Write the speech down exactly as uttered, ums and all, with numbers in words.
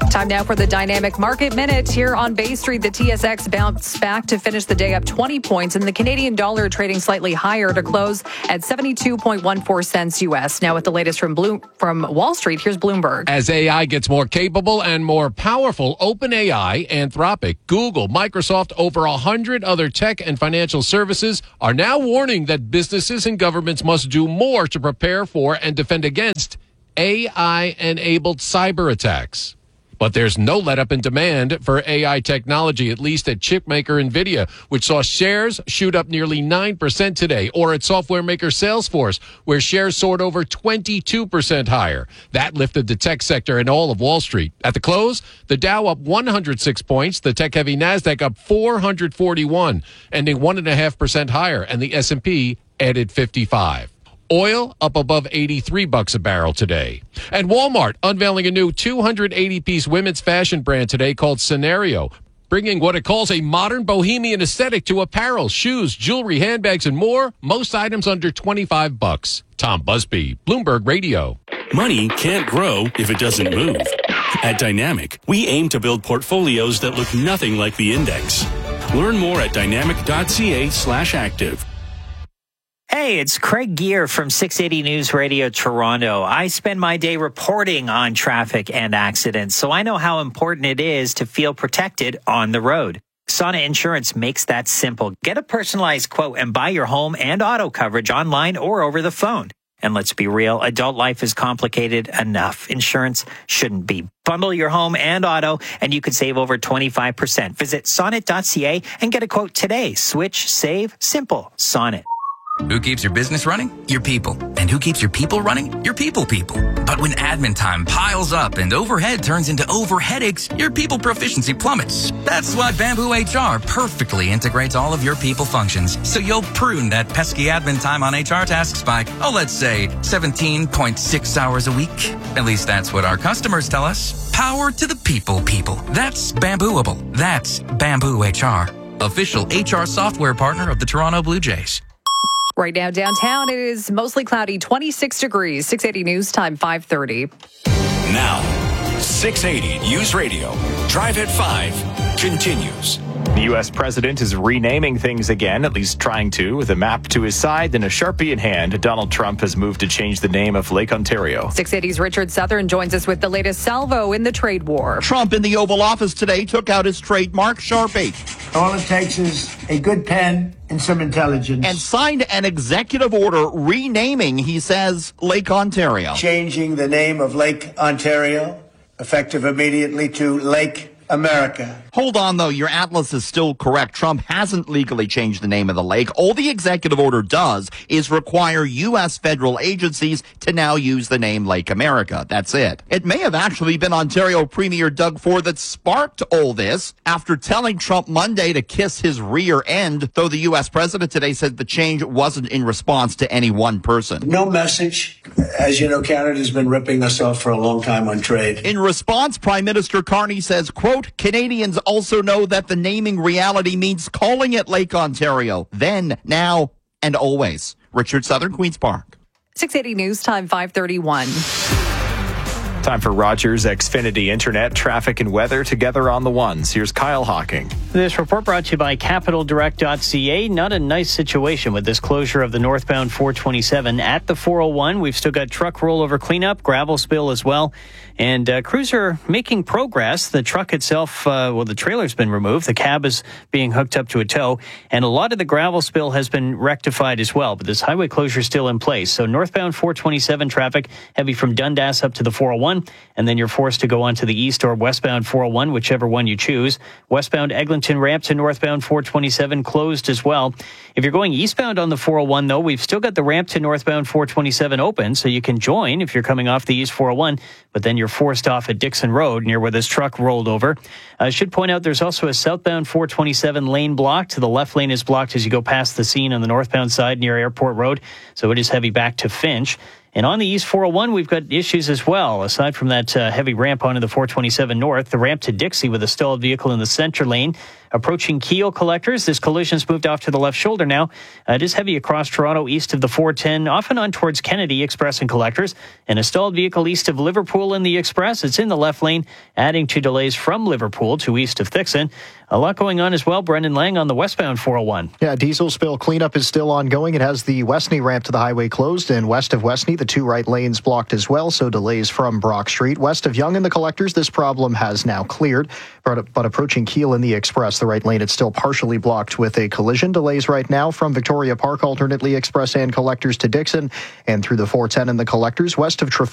Time now for the Dynamic Market Minute. Here on Bay Street, the T S X bounced back to finish the day up twenty points, and the Canadian dollar trading slightly higher to close at seventy-two point one four cents U S. Now with the latest from Bloom, from Wall Street, here's Bloomberg. As A I gets more capable and more powerful, OpenAI, Anthropic, Google, Microsoft, over one hundred other tech and financial services are now warning that businesses and governments must do more to prepare for and defend against A I-enabled cyber attacks. But there's no let-up in demand for A I technology, at least at chipmaker NVIDIA, which saw shares shoot up nearly nine percent today, or at software maker Salesforce, where shares soared over twenty-two percent higher. That lifted the tech sector and all of Wall Street. At the close, the Dow up one hundred six points, the tech-heavy NASDAQ up four hundred forty-one, ending one point five percent higher, and the S and P added fifty-five. Oil up above eighty-three bucks a barrel today. And Walmart unveiling a new two hundred eighty piece women's fashion brand today called Scenario, bringing what it calls a modern bohemian aesthetic to apparel, shoes, jewelry, handbags, and more. Most items under twenty-five bucks. Tom Busby, Bloomberg Radio. Money can't grow if it doesn't move. At Dynamic, we aim to build portfolios that look nothing like the index. Learn more at dynamic.ca slash active. Hey, it's Craig Gear from six eighty News Radio Toronto. I spend my day reporting on traffic and accidents, so I know how important it is to feel protected on the road. Sonnet Insurance makes that simple. Get a personalized quote and buy your home and auto coverage online or over the phone. And let's be real, adult life is complicated enough. Insurance shouldn't be. Bundle your home and auto, and you could save over twenty-five percent. Visit sonnet dot c a and get a quote today. Switch, save, simple. Sonnet. Who keeps your business running? Your people. And who keeps your people running? Your people people. But when admin time piles up and overhead turns into over headaches, your people proficiency plummets. That's why Bamboo H R perfectly integrates all of your people functions, so you'll prune that pesky admin time on H R tasks by, oh, let's say seventeen point six hours a week. At least that's what our customers tell us. Power to the people people. That's Bambooable. That's Bamboo H R. Official H R software partner of the Toronto Blue Jays. Right now downtown, it is mostly cloudy, twenty-six degrees. six eighty News Time, five thirty. Now, six eighty News Radio, Drive at five, continues. The U S president is renaming things again, at least trying to, with a map to his side and a Sharpie in hand. Donald Trump has moved to change the name of Lake Ontario. six eighty's Richard Southern joins us with the latest salvo in the trade war. Trump in the Oval Office today took out his trademark Sharpie. All it takes is a good pen and some intelligence. And signed an executive order renaming, he says, Lake Ontario. Changing the name of Lake Ontario, effective immediately, to Lake America. Hold on, though. Your atlas is still correct. Trump hasn't legally changed the name of the lake. All the executive order does is require U S federal agencies to now use the name Lake America. That's it. It may have actually been Ontario Premier Doug Ford that sparked all this after telling Trump Monday to kiss his rear end, though the U S president today said the change wasn't in response to any one person. No message. As you know, Canada's been ripping us off for a long time on trade. In response, Prime Minister Carney says, quote, Canadians also know that the naming reality means calling it Lake Ontario, then, now, and always. Richard Southern, Queen's Park. six eighty News Time, five thirty-one. Time for Rogers Xfinity Internet, traffic and weather together on the ones. Here's Kyle Hawking. This report brought to you by capital direct dot c a. Not a nice situation with this closure of the northbound four twenty-seven at the four oh one. We've still got truck rollover cleanup, gravel spill as well. And uh, crews are making progress. The truck itself, uh, well, the trailer's been removed. The cab is being hooked up to a tow. And a lot of the gravel spill has been rectified as well. But this highway closure is still in place. So northbound four twenty-seven traffic heavy from Dundas up to the four oh one. And then you're forced to go on to the east or westbound four oh one, whichever one you choose. Westbound Eglinton ramp to northbound four twenty-seven closed as well. If you're going eastbound on the four oh one, though, we've still got the ramp to northbound four twenty-seven open. So you can join if you're coming off the east four oh one. But then you're forced off at Dixon Road near where this truck rolled over. I should point out there's also a southbound four twenty-seven lane blocked. The left lane is blocked as you go past the scene on the northbound side near Airport Road. So it is heavy back to Finch. And on the East four oh one, we've got issues as well. Aside from that uh, heavy ramp onto the four twenty-seven north, the ramp to Dixie with a stalled vehicle in the center lane. approaching Keele Collectors. This collision's moved off to the left shoulder now. Uh, it is heavy across Toronto east of the four ten, off and on towards Kennedy Express and Collectors. And a stalled vehicle east of Liverpool in the Express. It's in the left lane, adding to delays from Liverpool to east of Thixon. A lot going on as well. Brendan Lang on the westbound four oh one. Yeah, diesel spill cleanup is still ongoing. It has the Westney ramp to the highway closed, and west of Westney, the two right lanes blocked as well, so delays from Brock Street. West of Yonge and the Collectors, this problem has now cleared, but, but approaching Keele in the Express, the right lane, it's still partially blocked with a collision. Delays right now from Victoria Park, alternately Express and Collectors to Dixon, and through the four ten and the Collectors. West of Trafalgar